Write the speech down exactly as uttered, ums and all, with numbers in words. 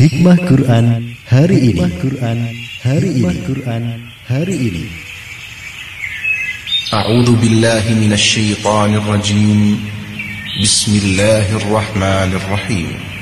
Hikmah Quran hari ini. Quran hari ini. Quran hari ini. A'udzu billahi minasy syaithanir rajim. Bismillahirrahmanirrahim.